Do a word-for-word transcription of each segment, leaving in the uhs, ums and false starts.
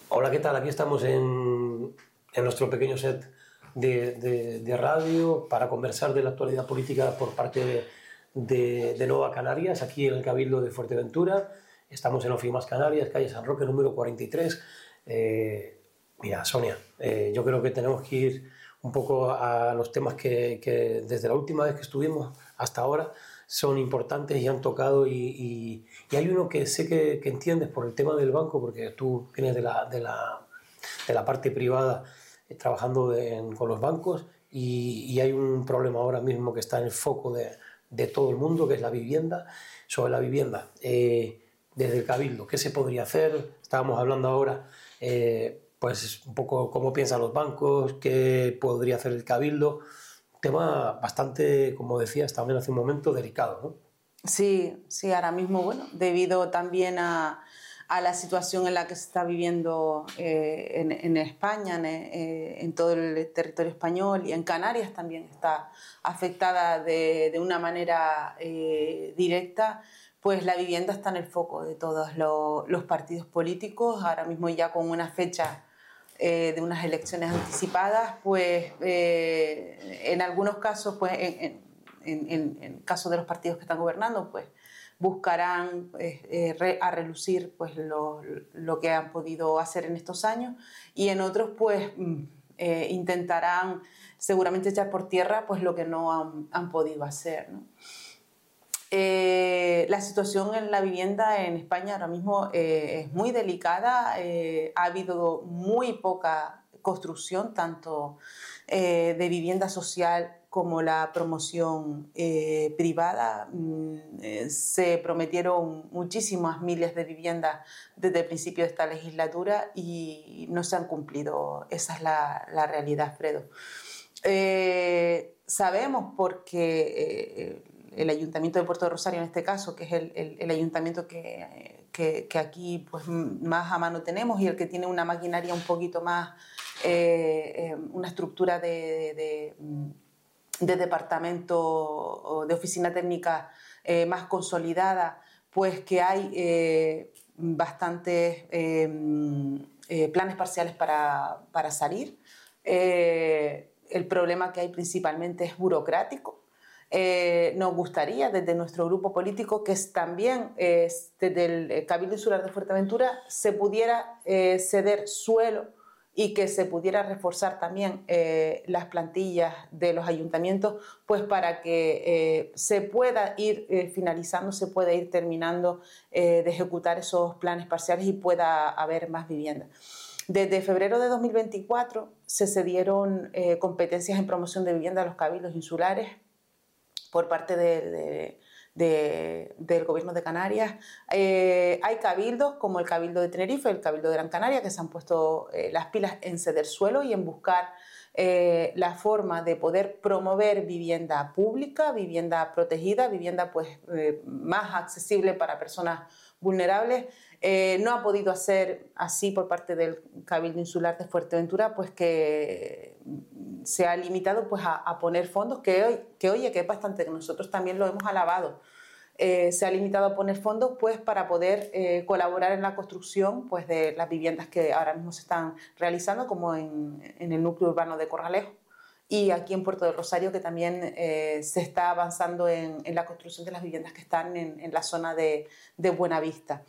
Hola, ¿qué tal? Aquí estamos en, en nuestro pequeño set de, de, de radio para conversar de la actualidad política por parte de, de, de Nova Canarias, aquí en el Cabildo de Fuerteventura. Estamos en Ofimas Canarias, calle San Roque, número cuarenta y tres. Eh, mira, Sonia, eh, yo creo que tenemos que ir un poco a los temas que, que desde la última vez que estuvimos hasta ahora son importantes y han tocado, y, y, y hay uno que sé que, que entiendes por el tema del banco, porque tú vienes de la, de la, de la parte privada, eh, trabajando en, con los bancos, y, y hay un problema ahora mismo que está en el foco de, de todo el mundo, que es la vivienda. Sobre la vivienda, eh, desde el Cabildo, ¿qué se podría hacer? Estábamos hablando ahora, eh, pues un poco cómo piensan los bancos, qué podría hacer el Cabildo. Tema bastante, como decías también hace un momento, delicado, ¿no? Sí, sí, ahora mismo, bueno, debido también a, a la situación en la que se está viviendo eh, en, en España, en, eh, en todo el territorio español, y en Canarias también está afectada de, de una manera eh, directa, pues la vivienda está en el foco de todos lo, los partidos políticos, ahora mismo ya con una fecha Eh, de unas elecciones anticipadas, pues eh, en algunos casos, pues en, en, en, en caso de los partidos que están gobernando, pues buscarán eh, eh, re, a relucir pues lo, lo que han podido hacer en estos años, y en otros pues eh, intentarán seguramente echar por tierra pues lo que no han, han podido hacer, ¿no? Eh, la situación en la vivienda en España ahora mismo eh, es muy delicada, eh, ha habido muy poca construcción, tanto eh, de vivienda social como la promoción eh, privada. Mm, eh, se prometieron muchísimas miles de viviendas desde el principio de esta legislatura y no se han cumplido. Esa es la, la realidad, Fredo. Eh, sabemos porque... Eh, el Ayuntamiento de Puerto de Rosario, en este caso, que es el, el, el ayuntamiento que, que, que aquí pues, más a mano tenemos y el que tiene una maquinaria un poquito más, eh, eh, una estructura de, de, de departamento o de oficina técnica eh, más consolidada, pues que hay eh, bastantes eh, eh, planes parciales para, para salir. Eh, el problema que hay principalmente es burocrático. Eh, nos gustaría desde nuestro grupo político que es también eh, desde el Cabildo Insular de Fuerteventura se pudiera eh, ceder suelo y que se pudiera reforzar también eh, las plantillas de los ayuntamientos, pues para que eh, se pueda ir eh, finalizando, se pueda ir terminando eh, de ejecutar esos planes parciales y pueda haber más viviendas. Desde febrero de dos mil veinticuatro se cedieron eh, competencias en promoción de vivienda a los cabildos insulares por parte de, de, de, del Gobierno de Canarias. Eh, hay cabildos como el Cabildo de Tenerife, el Cabildo de Gran Canaria, que se han puesto eh, las pilas en ceder suelo y en buscar eh, la forma de poder promover vivienda pública, vivienda protegida, vivienda pues, eh, más accesible para personas vulnerables. Eh, no ha podido hacer así por parte del Cabildo Insular de Fuerteventura, pues que se ha limitado pues, a, a poner fondos, que, hoy, que oye, que es bastante, que nosotros también lo hemos alabado. Eh, se ha limitado a poner fondos pues, para poder eh, colaborar en la construcción pues, de las viviendas que ahora mismo se están realizando, como en, en el núcleo urbano de Corralejo, y aquí en Puerto del Rosario, que también eh, se está avanzando en, en la construcción de las viviendas que están en, en la zona de, de Buenavista.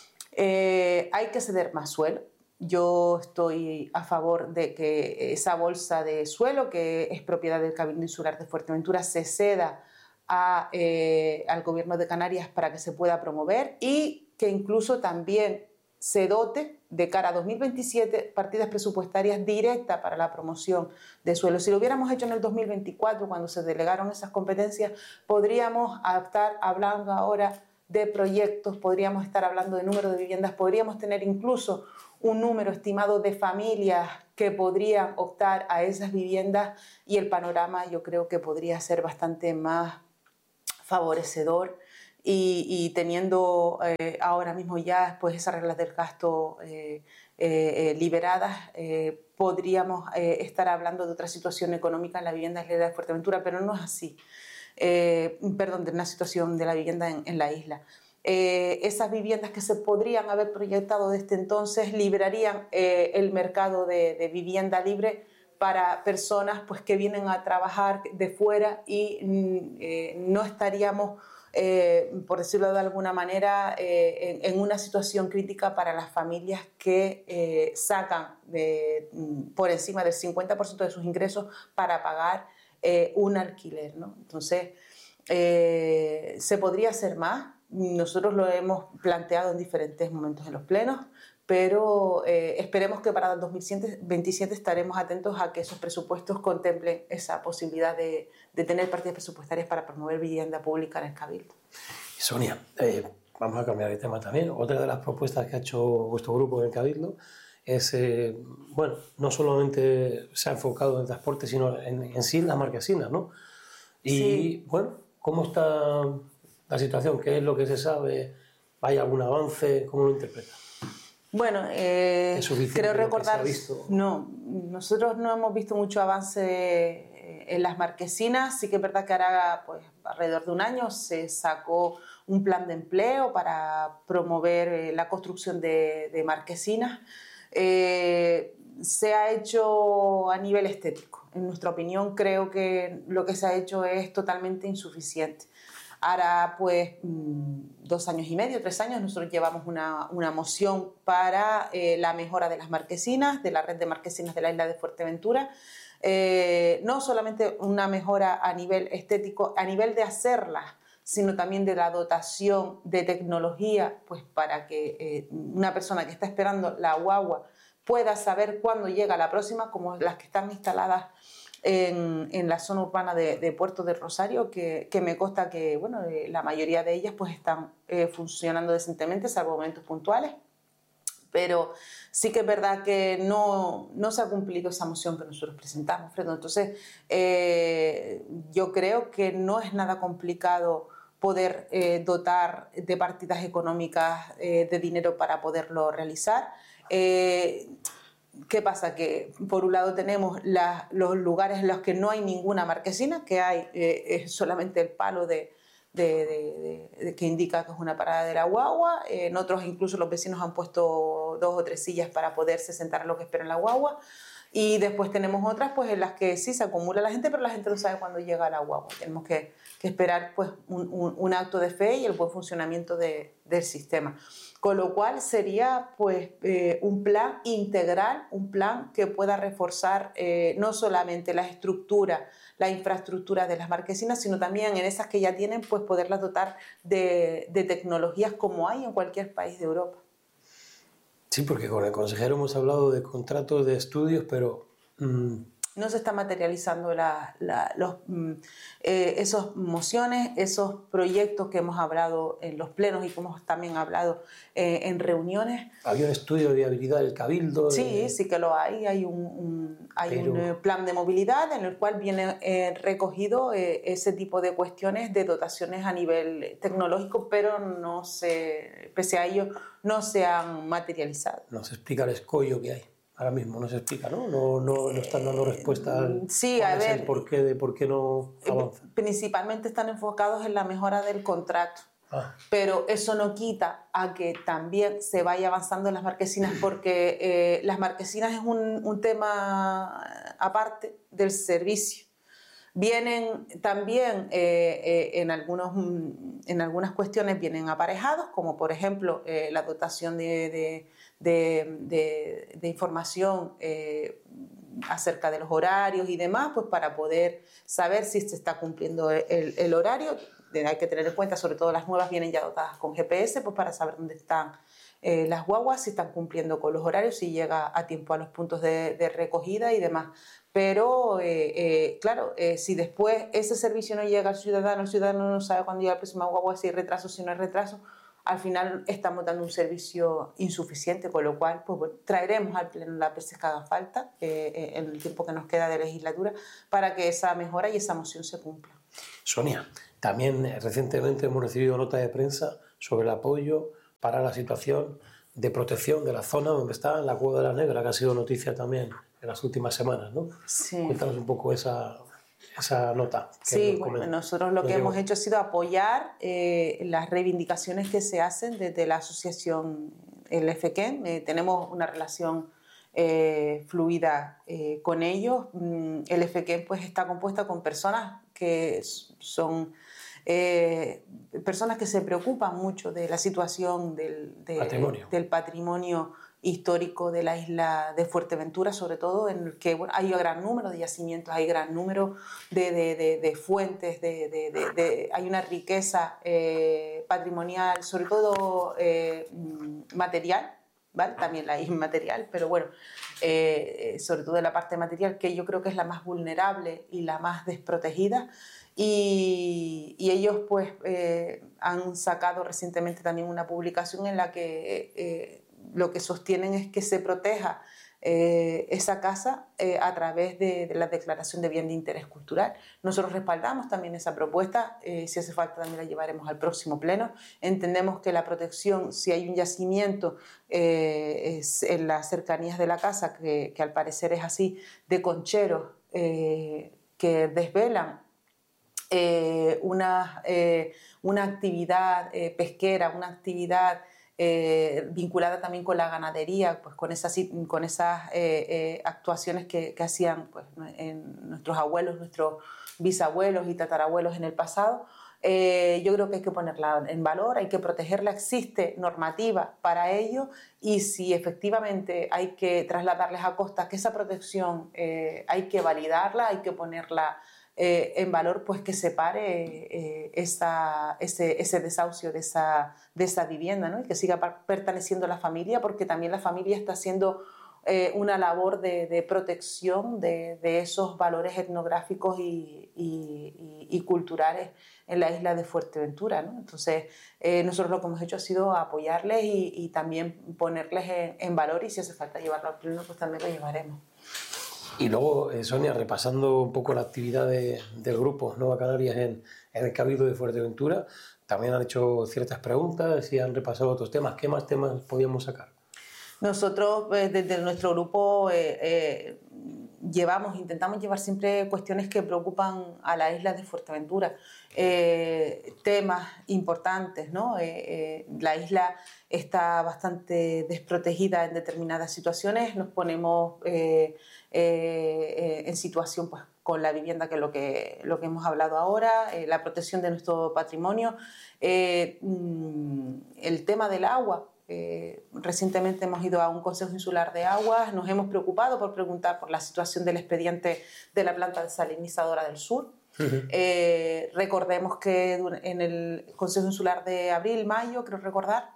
Eh, hay que ceder más suelo. Yo estoy a favor de que esa bolsa de suelo, que es propiedad del Cabildo Insular de Fuerteventura, se ceda a, eh, al Gobierno de Canarias para que se pueda promover, y que incluso también se dote de cara a dos mil veintisiete partidas presupuestarias directas para la promoción de suelo. Si lo hubiéramos hecho en el dos mil veinticuatro, cuando se delegaron esas competencias, podríamos estar hablando ahora de proyectos, podríamos estar hablando de número de viviendas, podríamos tener incluso un número estimado de familias que podrían optar a esas viviendas, y el panorama yo creo que podría ser bastante más favorecedor. Y, y teniendo eh, ahora mismo ya pues, esas reglas del gasto eh, eh, liberadas, eh, podríamos eh, estar hablando de otra situación económica en la vivienda de Fuerteventura, pero no es así. Eh, perdón, de una situación de la vivienda en, en la isla. eh, esas viviendas que se podrían haber proyectado desde entonces liberarían eh, el mercado de, de vivienda libre para personas pues, que vienen a trabajar de fuera y eh, no estaríamos, eh, por decirlo de alguna manera, eh, en, en una situación crítica para las familias que eh, sacan de, por encima del cincuenta por ciento de sus ingresos para pagar eh, un alquiler, ¿no? Entonces, eh, ¿se podría hacer más? Nosotros lo hemos planteado en diferentes momentos en los plenos, pero eh, esperemos que para el dos mil veintisiete estaremos atentos a que esos presupuestos contemplen esa posibilidad de, de tener partidas presupuestarias para promover vivienda pública en el Cabildo. Sonia, eh, vamos a cambiar de tema también. Otra de las propuestas que ha hecho vuestro grupo en el Cabildo es, eh, bueno, no solamente se ha enfocado en el transporte, sino en, en sí las marquesinas, ¿no? Y, sí. Bueno, ¿cómo está la situación? ¿Qué es lo que se sabe? ¿Hay algún avance? ¿Cómo lo interpretas? Bueno, eh, creo recordar, no, nosotros no hemos visto mucho avance en las marquesinas. Sí que es verdad que ahora, pues, alrededor de un año se sacó un plan de empleo para promover la construcción de, de marquesinas. Eh, se ha hecho a nivel estético. En nuestra opinión, creo que lo que se ha hecho es totalmente insuficiente. Ahora, pues, dos años y medio, tres años, nosotros llevamos una, una moción para eh, la mejora de las marquesinas, de la red de marquesinas de la isla de Fuerteventura. Eh, no solamente una mejora a nivel estético, a nivel de hacerlas, sino también de la dotación de tecnología, pues para que eh, una persona que está esperando la guagua pueda saber cuándo llega la próxima, como las que están instaladas En, en la zona urbana de, de Puerto del Rosario, que, que me consta que bueno, eh, la mayoría de ellas pues, están eh, funcionando decentemente, salvo momentos puntuales, pero sí que es verdad que no, no se ha cumplido esa moción que nosotros presentamos, Fredo. Entonces, eh, yo creo que no es nada complicado poder eh, dotar de partidas económicas eh, de dinero para poderlo realizar. Eh, ¿Qué pasa? Que por un lado tenemos la, los lugares en los que no hay ninguna marquesina, que hay eh, es solamente el palo de, de, de, de, de, que indica que es una parada de la guagua. En otros incluso los vecinos han puesto dos o tres sillas para poderse sentar a lo que esperan la guagua. Y después tenemos otras pues, en las que sí se acumula la gente, pero la gente no sabe cuándo llega la guagua. Tenemos que, que esperar pues, un, un, un acto de fe y el buen funcionamiento de, del sistema. Con lo cual sería pues, eh, un plan integral, un plan que pueda reforzar eh, no solamente la estructura, la infraestructura de las marquesinas, sino también en esas que ya tienen, pues poderlas dotar de, de tecnologías como hay en cualquier país de Europa. Sí, porque con el consejero hemos hablado de contratos de estudios, pero... Mmm... no se están materializando la, la, los, eh, esas mociones, esos proyectos que hemos hablado en los plenos y que hemos también hablado eh, en reuniones. ¿Había un estudio de viabilidad del Cabildo? Sí, de... sí que lo hay. Hay un, un, hay Pero... un plan de movilidad en el cual viene eh, recogido eh, ese tipo de cuestiones de dotaciones a nivel tecnológico, pero no se, pese a ello no se han materializado. No se explica el escollo que hay. Ahora mismo no se explica, ¿no? No, no, no están dando respuesta al sí, a ver, el porqué de por qué no avanza. Principalmente están enfocados en la mejora del contrato. Ah. Pero eso no quita a que también se vaya avanzando en las marquesinas, porque eh, las marquesinas es un, un tema aparte del servicio. Vienen también eh, eh, en, algunos, en algunas cuestiones vienen aparejados, como por ejemplo eh, la dotación de, de, de, de, de información eh, acerca de los horarios y demás, pues para poder saber si se está cumpliendo el, el horario. Hay que tener en cuenta, sobre todo las nuevas vienen ya dotadas con G P S, pues para saber dónde están eh, las guaguas, si están cumpliendo con los horarios, si llega a tiempo a los puntos de, de recogida y demás. Pero, eh, eh, claro, eh, si después ese servicio no llega al ciudadano, el ciudadano no sabe cuándo llega la próxima guagua, si hay retraso, si no hay retraso, al final estamos dando un servicio insuficiente, con lo cual pues, bueno, traeremos al Pleno las veces que haga falta, eh, en el tiempo que nos queda de legislatura, para que esa mejora y esa moción se cumpla. Sonia, también eh, recientemente hemos recibido nota de prensa sobre el apoyo para la situación de protección de la zona donde está la Cueva de la Negra, que ha sido noticia también en las últimas semanas, ¿no? Sí. Cuéntanos un poco esa... esa nota. Sí, bueno, nosotros lo que hemos hecho ha sido apoyar eh, las reivindicaciones que se hacen desde la asociación el F Q E M. Eh, tenemos una relación eh, fluida eh, con ellos. El F Q E M pues, está compuesta con personas que son eh, personas que se preocupan mucho de la situación del, de, patrimonio. del patrimonio histórico de la isla de Fuerteventura, sobre todo en el que bueno, hay un gran número de yacimientos, hay gran número de, de, de, de fuentes, de, de, de, de, hay una riqueza eh, patrimonial, sobre todo eh, material, ¿vale? También la inmaterial, pero bueno, eh, sobre todo la parte material, que yo creo que es la más vulnerable y la más desprotegida. Y, y ellos pues eh, han sacado recientemente también una publicación en la que eh, lo que sostienen es que se proteja eh, esa casa eh, a través de, de la declaración de bien de interés cultural. Nosotros respaldamos también esa propuesta, eh, si hace falta también la llevaremos al próximo pleno. Entendemos que la protección, si hay un yacimiento eh, es en las cercanías de la casa, que, que al parecer es así, de concheros eh, que desvelan Eh, una, eh, una actividad eh, pesquera, una actividad eh, vinculada también con la ganadería, pues con esas, con esas eh, eh, actuaciones que, que hacían pues, en nuestros abuelos, nuestros bisabuelos y tatarabuelos en el pasado. Eh, yo creo que hay que ponerla en valor, hay que protegerla, existe normativa para ello y si efectivamente hay que trasladarles a costa que esa protección eh, hay que validarla, hay que ponerla Eh, en valor, pues que se pare eh, esa, ese, ese desahucio de esa, de esa vivienda, ¿no? Y que siga perteneciendo a la familia, porque también la familia está haciendo eh, una labor de, de protección de, de esos valores etnográficos y, y, y, y culturales en la isla de Fuerteventura, ¿no? Entonces, eh, nosotros lo que hemos hecho ha sido apoyarles y, y también ponerles en, en valor, y si hace falta llevarlo al pleno, pues también lo llevaremos. Y luego, eh, Sonia, repasando un poco la actividad de, del grupo Nova Canarias en, en el Cabildo de Fuerteventura, también han hecho ciertas preguntas y han repasado otros temas. ¿Qué más temas podíamos sacar? Nosotros, eh, desde nuestro grupo, eh, eh, llevamos, intentamos llevar siempre cuestiones que preocupan a la isla de Fuerteventura, eh, temas importantes, ¿no? Eh, eh, la isla está bastante desprotegida en determinadas situaciones, nos ponemos eh, eh, en situación pues, con la vivienda, que es lo que, lo que hemos hablado ahora, eh, la protección de nuestro patrimonio, eh, el tema del agua. Eh, recientemente hemos ido a un Consejo Insular de Aguas, nos hemos preocupado por preguntar por la situación del expediente de la planta desalinizadora del sur. Uh-huh. Eh, recordemos que en el Consejo Insular de abril, mayo, creo recordar,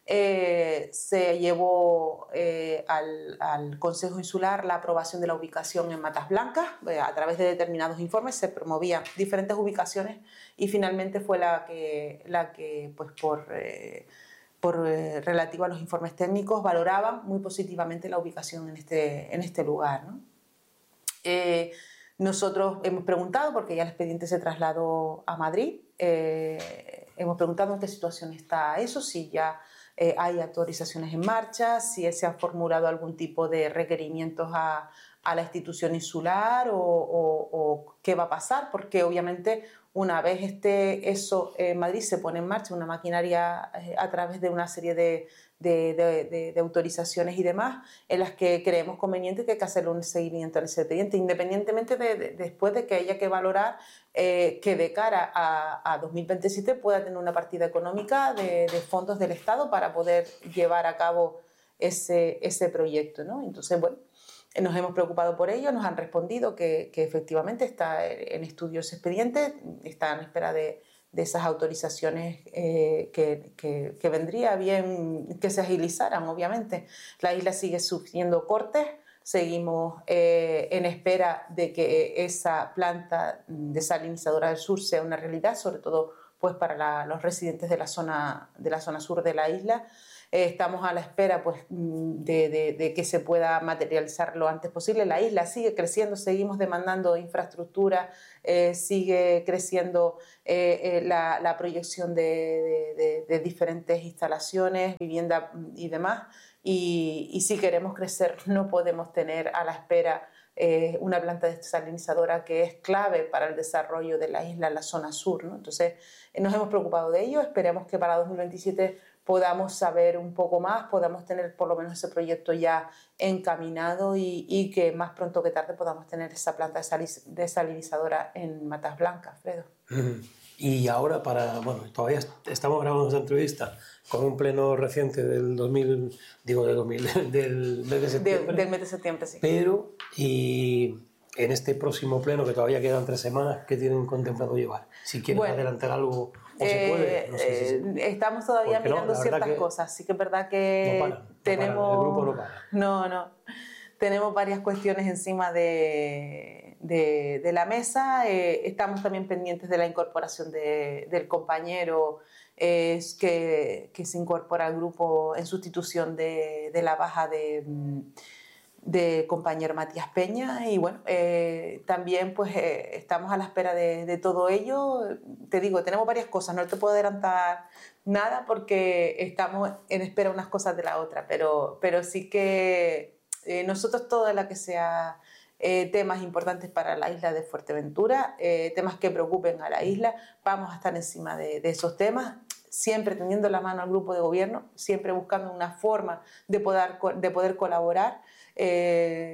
eh, se llevó eh, al, al Consejo Insular la aprobación de la ubicación en Matas Blancas. Eh, a través de determinados informes se promovían diferentes ubicaciones y finalmente fue la que, la que pues por... Eh, por eh, relativo a los informes técnicos, valoraban muy positivamente la ubicación en este, en este lugar, ¿no? Eh, nosotros hemos preguntado, porque ya el expediente se trasladó a Madrid, eh, hemos preguntado en qué situación está eso, si ya eh, hay autorizaciones en marcha, si se han formulado algún tipo de requerimientos a, a la institución insular o, o, o qué va a pasar, porque obviamente una vez esté eso en Madrid se pone en marcha una maquinaria eh, a través de una serie de, de, de, de, de autorizaciones y demás en las que creemos conveniente que hay que hacer un seguimiento en ese expediente, independientemente de, de después de que haya que valorar eh, que de cara a, a dos mil veintisiete pueda tener una partida económica de, de fondos del Estado para poder llevar a cabo ese, ese proyecto, ¿no? Entonces, bueno, nos hemos preocupado por ello, nos han respondido que, que efectivamente está en estudio ese expediente, está en espera de, de esas autorizaciones eh, que, que, que vendría bien que se agilizaran, obviamente. La isla sigue sufriendo cortes, seguimos eh, en espera de que esa planta desalinizadora del sur sea una realidad, sobre todo pues, para la, los residentes de la zona, de la zona sur de la isla. Eh, estamos a la espera pues, de, de, de que se pueda materializar lo antes posible. La isla sigue creciendo, seguimos demandando infraestructura, eh, sigue creciendo eh, eh, la, la proyección de, de, de diferentes instalaciones, vivienda y demás. Y, y si queremos crecer no podemos tener a la espera eh, una planta desalinizadora que es clave para el desarrollo de la isla, la zona sur, ¿no? Entonces, eh, nos hemos preocupado de ello. Esperemos que para dos mil veintisiete podamos saber un poco más, podamos tener por lo menos ese proyecto ya encaminado y, y que más pronto que tarde podamos tener esa planta desalinizadora en Matas Blancas, Fredo. Uh-huh. Y ahora para, bueno, todavía estamos grabando esta entrevista con un pleno reciente del dos mil, digo del dos mil, del mes de septiembre. De, del mes de septiembre, sí. Pero, y en este próximo pleno, que todavía quedan tres semanas, ¿qué tienen contemplado llevar? Si quieren bueno, adelantar algo, ¿o se puede? No sé si eh, estamos todavía Porque mirando no, ciertas cosas, sí que es verdad que no para, tenemos... No para, el grupo no para. No, no. Tenemos varias cuestiones encima de, de, de la mesa. Eh, estamos también pendientes de la incorporación de, del compañero eh, que, que se incorpora al grupo en sustitución de, de la baja de, de compañero Matías Peña. Y bueno, eh, también pues eh, estamos a la espera de, de todo ello. Te digo, tenemos varias cosas, no te puedo adelantar nada porque estamos en espera unas cosas de la otra, pero, pero sí que... Eh, nosotros todo lo que sea eh, temas importantes para la isla de Fuerteventura, eh, temas que preocupen a la isla, vamos a estar encima de, de esos temas, siempre tendiendo la mano al grupo de gobierno, siempre buscando una forma de poder, de poder colaborar. Eh,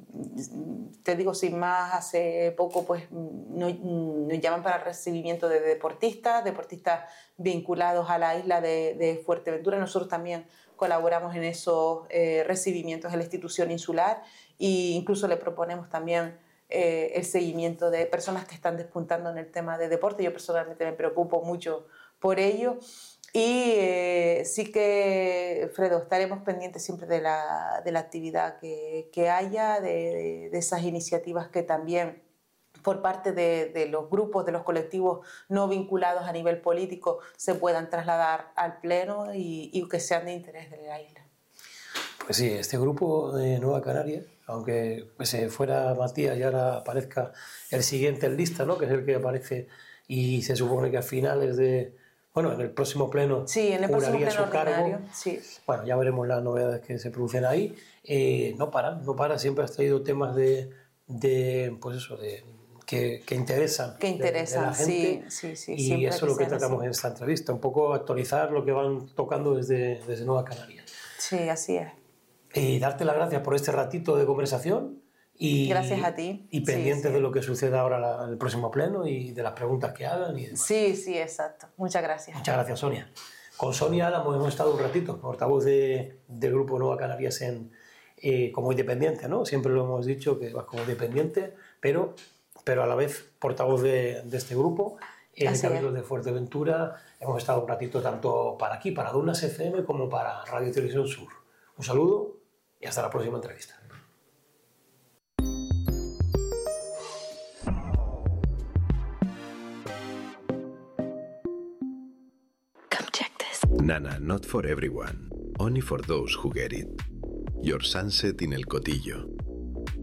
te digo, sin más, hace poco pues, nos, nos llaman para el recibimiento de deportistas, deportistas vinculados a la isla de, de Fuerteventura. Nosotros también colaboramos en esos eh, recibimientos de la institución insular e incluso le proponemos también eh, el seguimiento de personas que están despuntando en el tema de deporte. Yo personalmente me preocupo mucho por ello y eh, sí que, Fredo, estaremos pendientes siempre de la, de la actividad que, que haya, de, de, de esas iniciativas que también por parte de, de los grupos, de los colectivos no vinculados a nivel político se puedan trasladar al Pleno y, y que sean de interés de la isla. Pues sí, este grupo de Nueva Canaria, aunque se fuera Matías y ahora aparezca el siguiente en lista, ¿no? Que es el que aparece y se supone que a finales de... Bueno, en el próximo pleno sí, en el próximo pleno su cargo. Sí. Bueno, ya veremos las novedades que se producen ahí. Eh, no para, no para, siempre has traído temas de, de pues eso, de... Que, que interesan, que interesan de, de la gente, sí, sí, sí, y eso es lo que tratamos así. en esta entrevista, un poco actualizar lo que van tocando desde, desde Nueva Canaria. Sí, así es. Y darte las gracias por este ratito de conversación y, gracias a ti. Y pendientes sí, sí. de lo que suceda ahora en el próximo pleno y de las preguntas que hagan. Y demás. Sí, sí, exacto. Muchas gracias. Muchas gracias, Sonia. Con Sonia Álamo hemos estado un ratito, portavoz de, del Grupo Nueva Canarias en, eh, como independiente, ¿no? Siempre lo hemos dicho que vas como independiente, pero... pero a la vez portavoz de, de este grupo, en el Cabildo de Fuerteventura. Hemos estado un ratito tanto para aquí, para Dunas F M, como para Radio Televisión Sur. Un saludo y hasta la próxima entrevista. Come check this. Nana, not for everyone. Only for those who get it. Your sunset in El Cotillo.